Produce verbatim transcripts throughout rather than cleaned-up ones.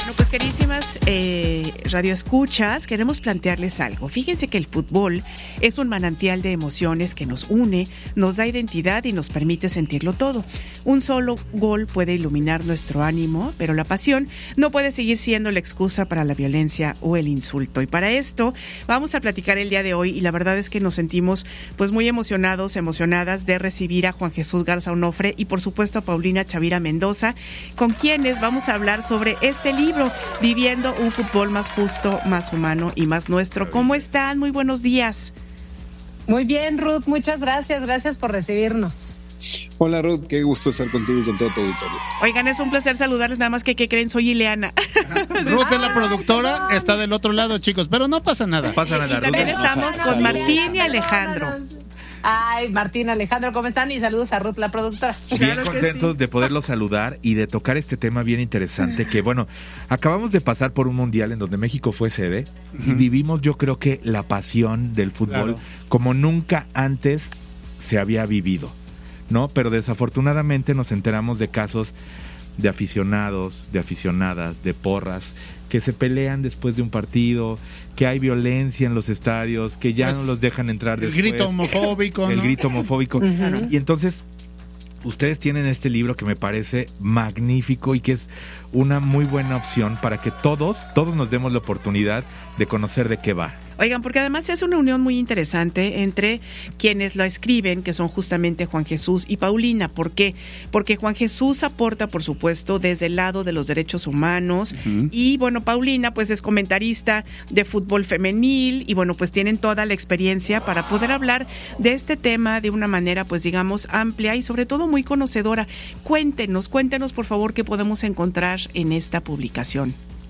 Bueno, pues queridísimas eh, radioescuchas, queremos plantearles algo. Fíjense que el fútbol es un manantial de emociones que nos une, nos da identidad y nos permite sentirlo todo. Un solo gol puede iluminar nuestro ánimo, pero la pasión no puede seguir siendo la excusa para la violencia o el insulto. Y para esto vamos a platicar el día de hoy y la verdad es que nos sentimos pues muy emocionados, emocionadas de recibir a Juan Jesús Garza Onofre y por supuesto a Paulina Chavira Mendoza, con quienes vamos a hablar sobre este libro, Viviendo un fútbol más justo, más humano y más nuestro. ¿Cómo están? Muy buenos días. Muy bien, Ruth, muchas gracias, gracias por recibirnos. Hola, Ruth, qué gusto estar contigo y con todo tu auditorio. Oigan, es un placer saludarles, nada más que, ¿qué creen? Soy Ileana. Ruth es la productora, está del otro lado, chicos, pero no pasa nada. No pasa nada. Y también Ruth, estamos con Martín y Alejandro. Ay, Martín, Alejandro, ¿cómo están? Y saludos a Ruth, la productora. Bien Claro contentos sí. de poderlos saludar y de tocar este tema bien interesante que, bueno, acabamos de pasar por un mundial en donde México fue sede uh-huh. y vivimos, yo creo que la pasión del fútbol claro. como nunca antes se había vivido, ¿no? Pero desafortunadamente nos enteramos de casos de aficionados, de aficionadas, de porras, que se pelean después de un partido, que hay violencia en los estadios, que ya pues, no los dejan entrar el después. El grito homofóbico, El ¿no? grito homofóbico. Uh-huh. Y entonces, ustedes tienen este libro que me parece magnífico y que es una muy buena opción para que todos, todos nos demos la oportunidad de conocer de qué va. Oigan, porque además es una unión muy interesante entre quienes lo escriben, que son justamente Juan Jesús y Paulina. ¿Por qué? Porque Juan Jesús aporta, por supuesto, desde el lado de los derechos humanos uh-huh. y, bueno, Paulina pues es comentarista de fútbol femenil y, bueno, pues tienen toda la experiencia para poder hablar de este tema de una manera, pues digamos, amplia y sobre todo muy conocedora. Cuéntenos, cuéntenos, por favor, qué podemos encontrar en esta publicación.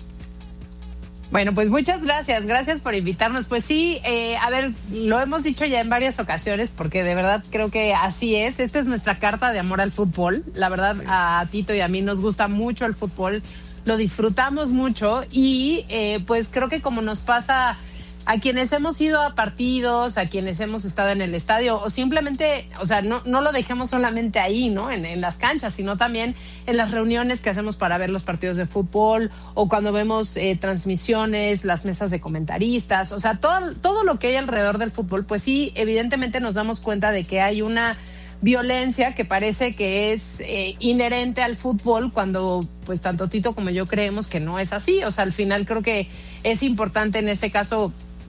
Bueno, pues muchas gracias, gracias por invitarnos. Pues sí, eh, a ver, lo hemos dicho ya en varias ocasiones porque de verdad creo que así es. Esta es nuestra carta de amor al fútbol. La verdad, sí. a Tito y a mí nos gusta mucho el fútbol, lo disfrutamos mucho y eh, pues creo que como nos pasa a quienes hemos ido a partidos, a quienes hemos estado en el estadio o simplemente, o sea, no, no lo dejemos solamente ahí, ¿no? En, en las canchas, sino también en las reuniones que hacemos para ver los partidos de fútbol o cuando vemos eh, transmisiones, las mesas de comentaristas, o sea, todo, todo lo que hay alrededor del fútbol, pues sí, evidentemente nos damos cuenta de que hay una violencia que parece que es eh, inherente al fútbol cuando pues tanto Tito como yo creemos que no es así. O sea, al final creo que es importante en este caso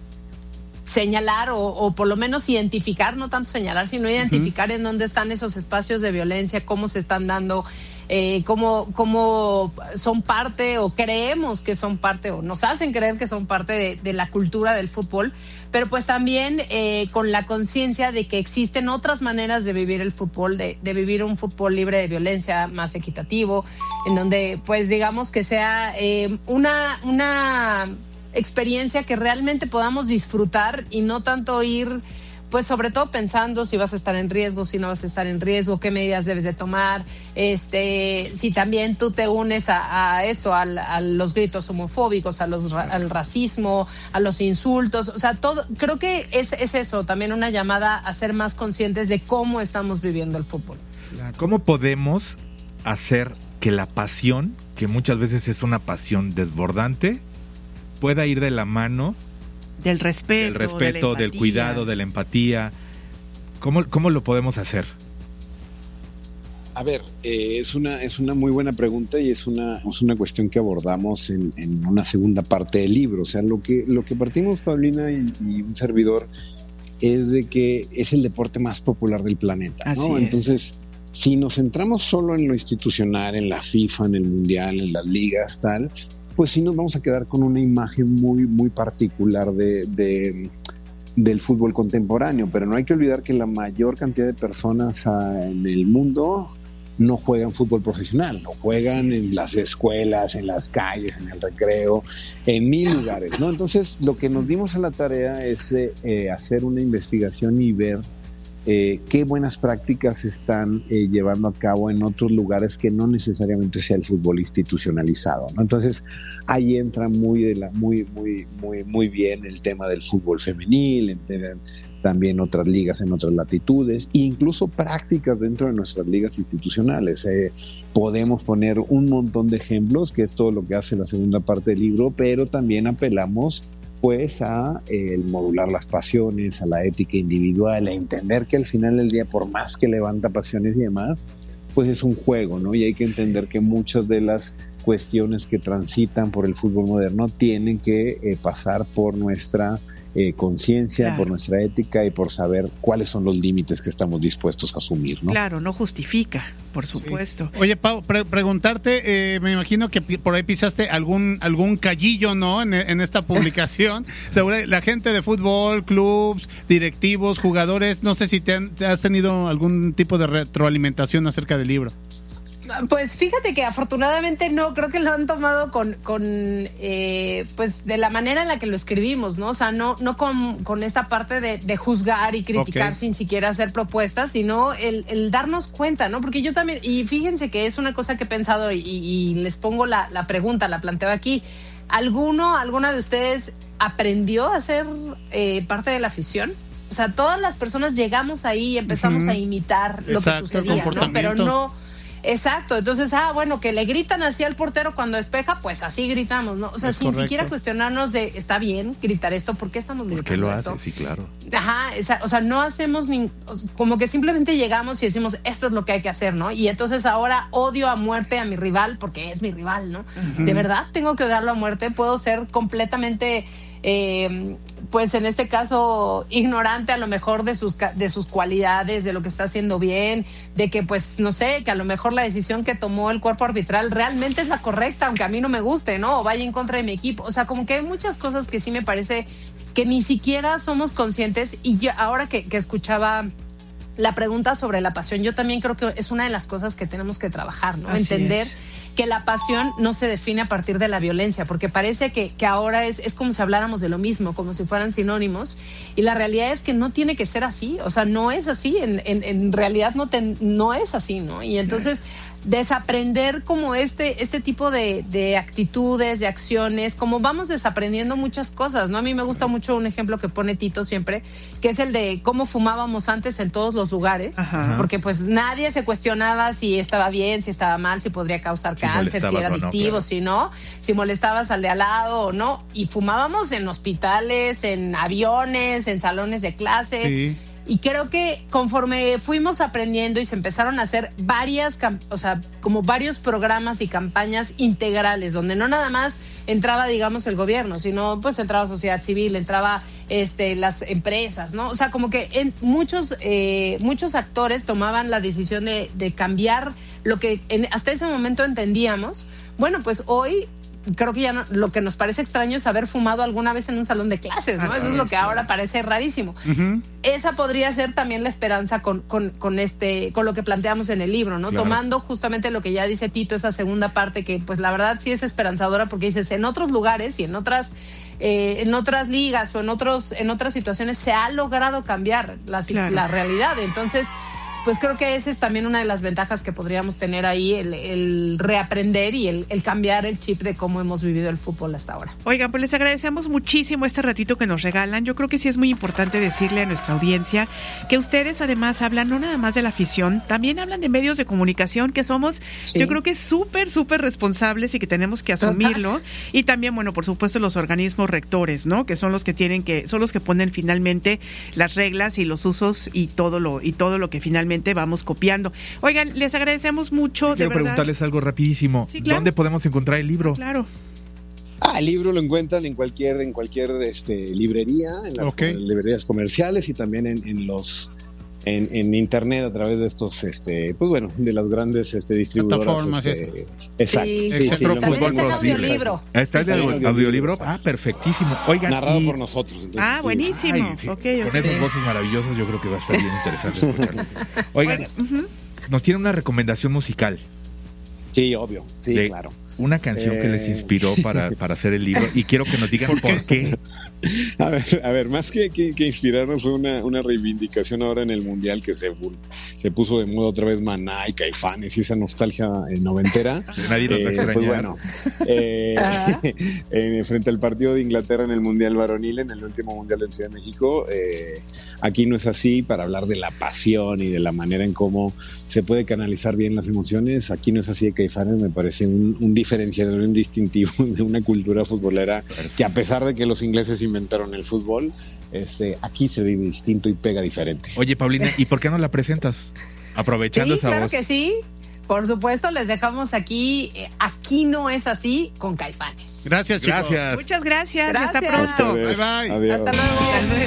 señalar o, o por lo menos identificar, no tanto señalar, sino identificar uh-huh. en dónde están esos espacios de violencia, cómo se están dando, eh, cómo, cómo son parte o creemos que son parte o nos hacen creer que son parte de, de la cultura del fútbol, pero pues también eh, con la conciencia de que existen otras maneras de vivir el fútbol, de, de vivir un fútbol libre de violencia, más equitativo, en donde pues digamos que sea eh, una... una experiencia que realmente podamos disfrutar y no tanto ir, pues sobre todo pensando si vas a estar en riesgo, si no vas a estar en riesgo, qué medidas debes de tomar, este, si también tú te unes a, a eso, a, a los gritos homofóbicos, a los, al racismo, a los insultos, o sea, todo, creo que es, es eso, también una llamada a ser más conscientes de cómo estamos viviendo el fútbol. ¿Cómo podemos hacer que la pasión, que muchas veces es una pasión desbordante, pueda ir de la mano del respeto, del, respeto, de del cuidado, de la empatía? ¿Cómo, cómo lo podemos hacer? A ver, eh, es una es una muy buena pregunta y es una es una cuestión que abordamos en, en una segunda parte del libro. O sea, lo que lo que partimos Paulina y, y un servidor es de que es el deporte más popular del planeta, ¿no? Entonces, si nos centramos solo en lo institucional, en la FIFA, en el Mundial, en las ligas, tal, pues sí nos vamos a quedar con una imagen muy, muy particular de, de, del fútbol contemporáneo, pero no hay que olvidar que la mayor cantidad de personas a, en el mundo no juegan fútbol profesional, no juegan en las escuelas, en las calles, en el recreo, en mil lugares, ¿no? Entonces, lo que nos dimos a la tarea es eh, hacer una investigación y ver eh, qué buenas prácticas se están eh, llevando a cabo en otros lugares que no necesariamente sea el fútbol institucionalizado, ¿no? Entonces ahí entra muy de la muy muy muy muy bien el tema del fútbol femenil, en, también otras ligas en otras latitudes, e incluso prácticas dentro de nuestras ligas institucionales. Eh, podemos poner un montón de ejemplos, que es todo lo que hace la segunda parte del libro, pero también apelamos pues a eh, el modular las pasiones, a la ética individual, a entender que al final del día, por más que levanta pasiones y demás, pues es un juego, ¿no? Y hay que entender que muchas de las cuestiones que transitan por el fútbol moderno tienen que eh, pasar por nuestra eh, conciencia, claro, por nuestra ética y por saber cuáles son los límites que estamos dispuestos a asumir, ¿no? Claro, no justifica, por supuesto. Sí. Oye, Pau, pre- preguntarte, eh, me imagino que pi- por ahí pisaste algún algún callillo, ¿no? En, en esta publicación. Seguro la gente de fútbol, clubs, directivos, jugadores, no sé si te, han, te has tenido algún tipo de retroalimentación acerca del libro. Pues fíjate que afortunadamente no, creo que lo han tomado con, con eh, pues de la manera en la que lo escribimos, ¿no? O sea, no, no con, con esta parte de, de juzgar y criticar, okay, sin siquiera hacer propuestas, sino el, el darnos cuenta, ¿no? Porque yo también, y fíjense que es una cosa que he pensado y, y les pongo la, la pregunta, la planteo aquí. ¿Alguno, alguna de ustedes aprendió a ser eh, parte de la afición? O sea, todas las personas llegamos ahí y empezamos uh-huh. a imitar lo Exacto, que sucedía, ¿no? Pero no... Exacto, entonces, ah, bueno, que le gritan así al portero cuando despeja, pues así gritamos, ¿no? O sea, es sin correcto. Siquiera cuestionarnos de, está bien gritar esto, ¿por qué estamos gritando ¿Por qué lo esto? hace? Sí, claro. Ajá, esa, o sea, no hacemos ni, como que simplemente llegamos y decimos, esto es lo que hay que hacer, ¿no? Y entonces ahora odio a muerte a mi rival porque es mi rival, ¿no? Uh-huh. De verdad tengo que odiarlo a muerte, puedo ser completamente... Eh, pues en este caso ignorante a lo mejor de sus de sus cualidades, de lo que está haciendo bien, de que pues no sé, que a lo mejor la decisión que tomó el cuerpo arbitral realmente es la correcta, aunque a mí no me guste, ¿no? O vaya en contra de mi equipo. O sea, como que hay muchas cosas que sí me parece que ni siquiera somos conscientes. Y yo ahora que, que escuchaba la pregunta sobre la pasión, yo también creo que es una de las cosas que tenemos que trabajar, ¿no? Así Entender es. que la pasión no se define a partir de la violencia, porque parece que, que ahora es, es como si habláramos de lo mismo, como si fueran sinónimos, y la realidad es que no tiene que ser así, o sea, no es así, en, en, en realidad no, te, no es así, ¿no? Y entonces... desaprender como este este tipo de, de actitudes, de acciones, como vamos desaprendiendo muchas cosas, ¿no? A mí me gusta mucho un ejemplo que pone Tito siempre, que es el de cómo fumábamos antes en todos los lugares, Ajá. porque pues nadie se cuestionaba si estaba bien, si estaba mal, si podría causar si cáncer, si era adictivo, no, claro. si no, si molestabas al de al lado o no, y fumábamos en hospitales, en aviones, en salones de clase. Sí. Y creo que conforme fuimos aprendiendo y se empezaron a hacer varias, o sea, como varios programas y campañas integrales, donde no nada más entraba, digamos, el gobierno, sino pues entraba sociedad civil, entraba este las empresas, ¿no? O sea, como que en muchos eh, muchos actores tomaban la decisión de, de cambiar lo que en, hasta ese momento entendíamos. Bueno, pues hoy... creo que ya no, lo que nos parece extraño es haber fumado alguna vez en un salón de clases, ¿no? Así Eso es lo que ahora parece rarísimo. Uh-huh. Esa podría ser también la esperanza con, con, con este, con lo que planteamos en el libro, ¿no? Claro. Tomando justamente lo que ya dice Tito, esa segunda parte que, pues la verdad sí es esperanzadora, porque dices, en otros lugares y en otras, eh, en otras ligas o en otros, en otras situaciones se ha logrado cambiar la, claro. la realidad. Entonces, pues creo que esa es también una de las ventajas que podríamos tener ahí, el, el reaprender y el, el cambiar el chip de cómo hemos vivido el fútbol hasta ahora. Oigan, pues les agradecemos muchísimo este ratito que nos regalan. Yo creo que sí es muy importante decirle a nuestra audiencia que ustedes además hablan no nada más de la afición, también hablan de medios de comunicación que somos, sí. yo creo que súper, súper responsables y que tenemos que asumirlo. Total. Y también, bueno, por supuesto los organismos rectores, ¿no? Que son los que tienen que, son los que ponen finalmente las reglas y los usos y todo lo, y todo lo que finalmente vamos copiando. Oigan, les agradecemos mucho, sí, quiero de verdad. preguntarles algo rapidísimo. Sí, claro. ¿Dónde podemos encontrar el libro? Claro. Ah, el libro lo encuentran en cualquier en cualquier este, librería, en las okay. librerías comerciales y también en, en los en, en internet a través de estos, este, pues bueno, de las grandes este, distribuidoras. Este, exacto. Sí, sí, sí, sí, Fútbol está el audiolibro. ¿Está el sí, audiolibro? Ah, perfectísimo. Oigan, narrado y... por nosotros. Entonces, ah, buenísimo. Ay, sí. Okay, Con okay. esas voces maravillosas yo creo que va a estar bien interesante escucharlo. Oigan, Oigan. Uh-huh. nos tiene una recomendación musical. Sí, obvio. Sí, de, claro. una canción Eh. que les inspiró para, para hacer el libro y quiero que nos digan por qué. A ver, a ver, más que, que, que inspirarnos fue una, una reivindicación ahora en el Mundial que se, se puso de moda otra vez Maná y Caifanes y esa nostalgia eh, noventera. Nadie nos va a Eh, extrañar. pues bueno, eh, eh, frente al partido de Inglaterra en el Mundial Varonil, en el último Mundial en Ciudad de México, eh, aquí no es así, para hablar de la pasión y de la manera en cómo se puede canalizar bien las emociones, aquí no es así de Caifanes, me parece un, un diferenciador, un distintivo de una cultura futbolera que a pesar de que los ingleses inventaron el fútbol, este, aquí se vive distinto y pega diferente. Oye, Paulina, ¿y por qué no la presentas? Aprovechando Sí, esa claro voz. que sí. Por supuesto, les dejamos aquí. eh, Aquí no es así con Caifanes. Gracias, chicos. Gracias. Muchas gracias. Gracias. Hasta pronto. A ustedes. Bye, bye. Adiós. Hasta luego.